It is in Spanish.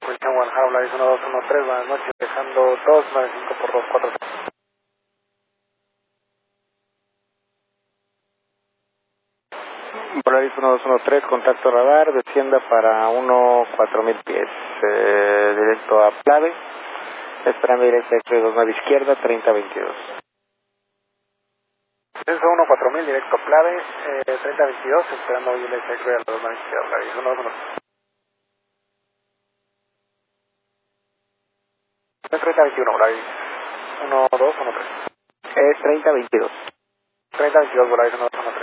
Wilson Guadalajara, Volaris 1213, buenas noches, dejando 295 por 243. Volaris 1213, contacto radar, descienda para 14000 pies, directo a Plave, esperando directa X29 izquierda, 3022. Eso 14000, directo a Plave, 3022, esperando directa X29 izquierda, Volaris 1213. 3021, Volaris 1213. Es 3022. 3022, Volaris 1213.